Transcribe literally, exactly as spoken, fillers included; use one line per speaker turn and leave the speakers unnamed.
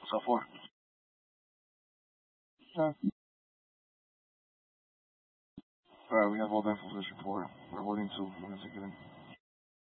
So far. Yeah. Alright, we have all the info for this report. We're holding two. We're gonna take it in.